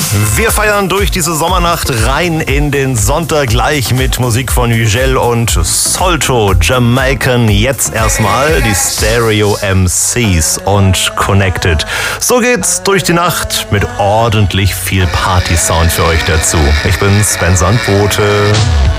Wir feiern durch diese Sommernacht rein in den Sonntag gleich mit Musik von Yücel und Solto, Jamaican. Jetzt erstmal die Stereo MCs und Connected. So geht's durch die Nacht mit ordentlich viel Party-Sound für euch dazu. Ich bin Sven Sandbote.